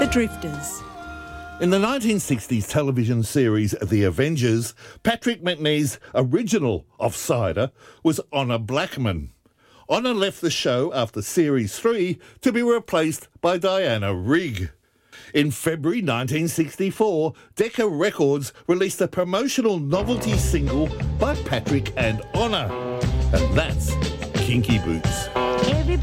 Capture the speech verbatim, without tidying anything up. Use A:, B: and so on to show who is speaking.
A: Drifters.
B: In the nineteen sixties television series The Avengers, Patrick Macnee's original Offsider was Honor Blackman. Honor left the show after Series three to be replaced by Diana Rigg. In February nineteen sixty-four, Decca Records released a promotional novelty single by Patrick and Honor. And that's Kinky Boots.